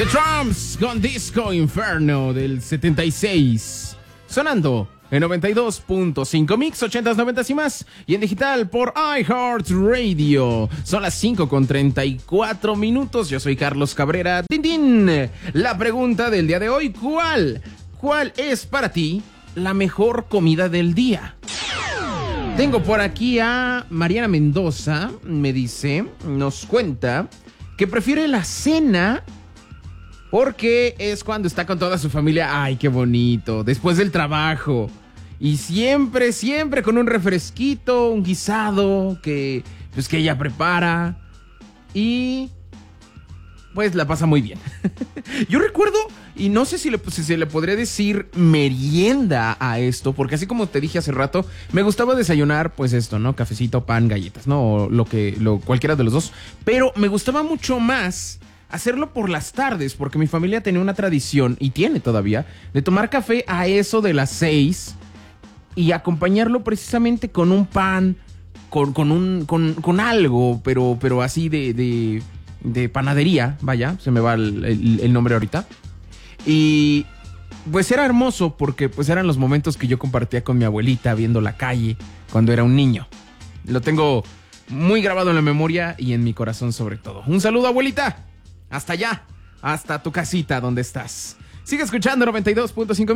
The Trumps con Disco Inferno del 76. Sonando en 92.5 Mix, 80s, 90s y más. Y en digital por iHeartRadio. Son las 5:34. Yo soy Carlos Cabrera. ¡Tin, tin! La pregunta del día de hoy, ¿cuál es para ti la mejor comida del día? Tengo por aquí a Mariana Mendoza. Nos cuenta que prefiere la cena porque es cuando está con toda su familia. ¡Ay, qué bonito! Después del trabajo. Y siempre con un refresquito, un guisado que ella prepara. Y pues la pasa muy bien. Yo recuerdo, y no sé si se le podría decir merienda a esto, porque así como te dije hace rato, me gustaba desayunar, pues esto, ¿no? Cafecito, pan, galletas, ¿no? O cualquiera de los dos. Pero me gustaba mucho más hacerlo por las tardes, porque mi familia tenía una tradición, y tiene todavía, de tomar café a eso de las 6 y acompañarlo precisamente con un pan, con algo, pero así de panadería, vaya, se me va el nombre ahorita. Y pues era hermoso porque pues eran los momentos que yo compartía con mi abuelita viendo la calle cuando era un niño. Lo tengo muy grabado en la memoria y en mi corazón sobre todo. Un saludo, abuelita. Hasta allá, hasta tu casita donde estás. Sigue escuchando 92.5.